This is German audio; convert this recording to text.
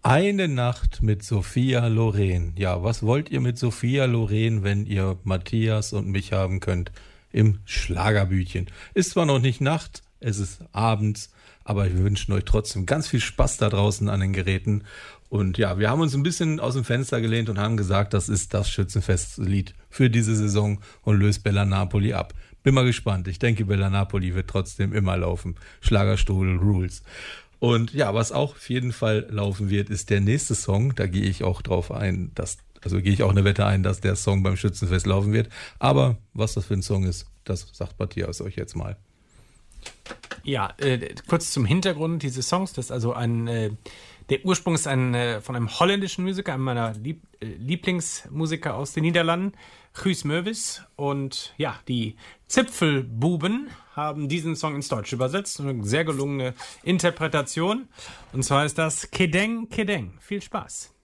Eine Nacht mit Sophia Loren. Ja, was wollt ihr mit Sophia Loren, wenn ihr Matthias und mich haben könnt im Schlagerbütchen? Ist zwar noch nicht Nacht, es ist abends, aber wir wünschen euch trotzdem ganz viel Spaß da draußen an den Geräten. Und ja, wir haben uns ein bisschen aus dem Fenster gelehnt und haben gesagt, das ist das Schützenfestlied für diese Saison und löst Bella Napoli ab. Bin mal gespannt. Ich denke, Bella Napoli wird trotzdem immer laufen. Schlagerstuhl Rules. Und ja, was auch auf jeden Fall laufen wird, ist der nächste Song. Da gehe ich auch drauf ein, gehe ich auch eine Wette ein, dass der Song beim Schützenfest laufen wird. Aber was das für ein Song ist, das sagt Matthias euch jetzt mal. Ja, kurz zum Hintergrund dieses Songs. Das ist also der Ursprung ist von einem holländischen Musiker, einem meiner Lieblingsmusiker aus den Niederlanden, Guus Meeuwis. Und ja, die Zipfelbuben haben diesen Song ins Deutsche übersetzt. Eine sehr gelungene Interpretation. Und zwar ist das Kedeng Kedeng. Viel Spaß.